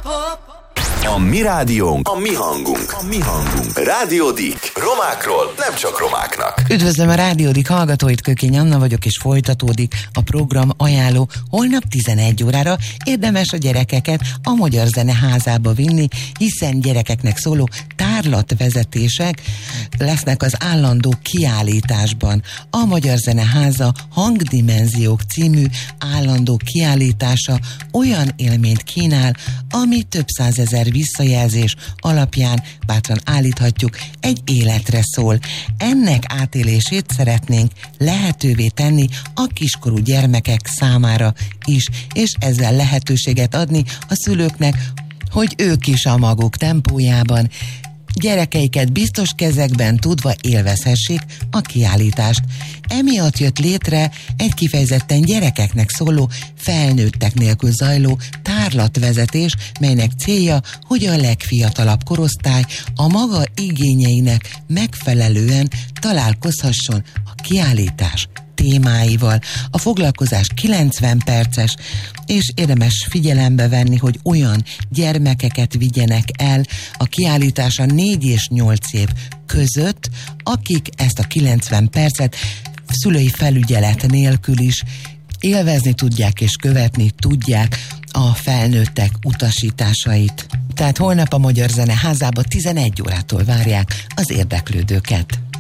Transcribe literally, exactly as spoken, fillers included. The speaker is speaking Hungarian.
A mi rádiónk, a mi hangunk, a mi hangunk. Rádiódik, romákról, nem csak romáknak. Üdvözlöm a Rádiódik hallgatóit, Kökény Anna vagyok, és folytatódik a program ajánló. Holnap tizenegy órára érdemes a gyerekeket a Magyar Zeneházába vinni, hiszen gyerekeknek szóló tárlatvezetések lesznek az állandó kiállításban. A Magyar Zeneháza Hangdimenziók című állandó kiállítása olyan élményt kínál, ami több százezer visszajelzés alapján bátran állíthatjuk, egy életre szól. Ennek átélését szeretnénk lehetővé tenni a kiskorú gyermekek számára is, és ezzel lehetőséget adni a szülőknek, hogy ők is a maguk tempójában gyerekeiket biztos kezekben tudva élvezhessék a kiállítást. Emiatt jött létre egy kifejezetten gyerekeknek szóló, felnőttek nélkül zajló tárlatvezetés, melynek célja, hogy a legfiatalabb korosztály a maga igényeinek megfelelően találkozhasson a kiállítás témáival. A foglalkozás kilencven perces, és érdemes figyelembe venni, hogy olyan gyermekeket vigyenek el a kiállításra négy és nyolc év között, akik ezt a kilencven percet szülői felügyelet nélkül is élvezni tudják és követni tudják a felnőttek utasításait. Tehát holnap a Magyar Zeneházába tizenegy órától várják az érdeklődőket.